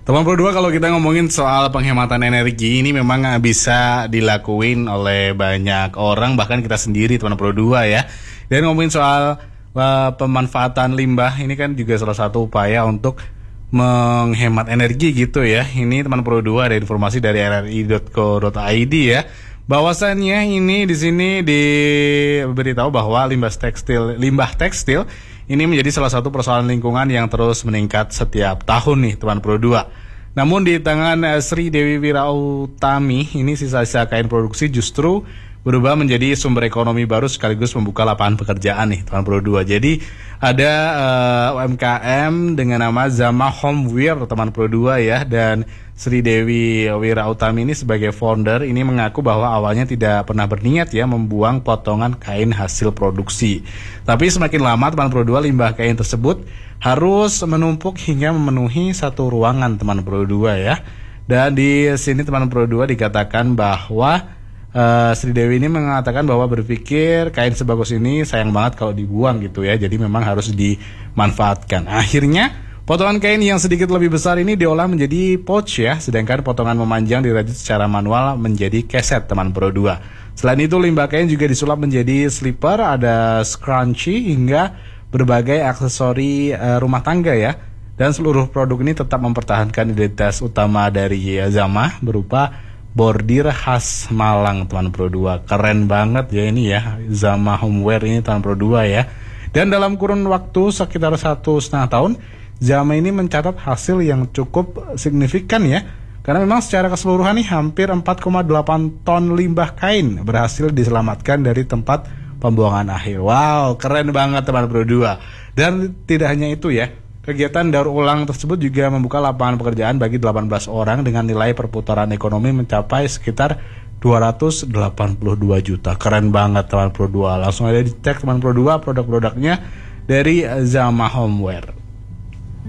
Teman Pro 2, kalau kita ngomongin soal penghematan energi ini memang bisa dilakuin oleh banyak orang, bahkan kita sendiri teman Pro 2 ya. Dan ngomongin soal pemanfaatan limbah ini kan juga salah satu upaya untuk menghemat energi gitu ya. Ini teman Pro 2 ada informasi dari rri.co.id ya. Bahwasannya ini di sini diberitahu bahwa limbah tekstil ini menjadi salah satu persoalan lingkungan yang terus meningkat setiap tahun nih teman Pro 2. Namun di tangan Sri Dewi Wirautami ini sisa-sisa kain produksi justru berubah menjadi sumber ekonomi baru sekaligus membuka lapangan pekerjaan nih teman Pro 2. Jadi ada UMKM dengan nama Zama Homeware teman Pro 2 ya, dan Sri Dewi Wirautami ini sebagai founder ini mengaku bahwa awalnya tidak pernah berniat ya membuang potongan kain hasil produksi. Tapi semakin lama teman Pro 2, limbah kain tersebut harus menumpuk hingga memenuhi satu ruangan teman Pro 2 ya. Dan di sini teman Pro 2 dikatakan bahwa Sri Dewi ini mengatakan bahwa berpikir kain sebagus ini sayang banget kalau dibuang gitu ya. Jadi memang harus dimanfaatkan. Akhirnya potongan kain yang sedikit lebih besar ini diolah menjadi pouch ya, sedangkan potongan memanjang dirajut secara manual menjadi keset teman Pro 2. Selain itu limbah kain juga disulap menjadi slipper, ada scrunchie hingga berbagai aksesori rumah tangga ya. Dan seluruh produk ini tetap mempertahankan identitas utama dari Zama berupa bordir khas Malang teman Pro 2. Keren banget ya ini ya, Zama Homeware ini teman Pro 2 ya. Dan dalam kurun waktu sekitar 1,5 tahun, Zama ini mencatat hasil yang cukup signifikan ya. Karena memang secara keseluruhan nih hampir 4,8 ton limbah kain berhasil diselamatkan dari tempat pembuangan akhir. Wow, keren banget teman Pro 2. Dan tidak hanya itu ya, kegiatan daur ulang tersebut juga membuka lapangan pekerjaan bagi 18 orang dengan nilai perputaran ekonomi mencapai sekitar 282 juta. Keren banget teman Pro 2. Langsung aja dicek teman Pro 2 produk-produknya dari Zama Homeware.